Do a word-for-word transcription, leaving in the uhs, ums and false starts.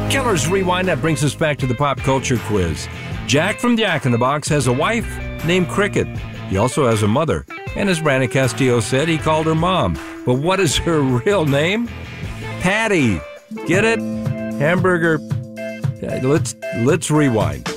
Keller's Rewind, that brings us back to the pop culture quiz. Jack from Jack in the Box has a wife named Cricket. He also has a mother. And as Brandon Castillo said, he called her Mom. But what is her real name? Patty. Get it? Hamburger. Let's, let's rewind.